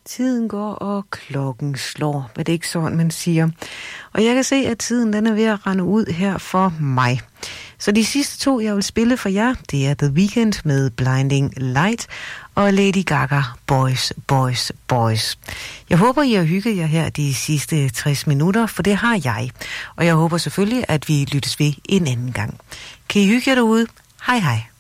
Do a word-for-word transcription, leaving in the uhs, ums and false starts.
Tiden går, og klokken slår. Men det er ikke sådan, man siger. Og jeg kan se, at tiden den er ved at rende ud her for mig. Så de sidste to, jeg vil spille for jer, det er The Weeknd med Blinding Light og Lady Gaga, Boys, Boys, Boys. Jeg håber, I har hygget jer her de sidste tres minutter, for det har jeg. Og jeg håber selvfølgelig, at vi lyttes ved en anden gang. Kan I hygge jer derude? Hej hej.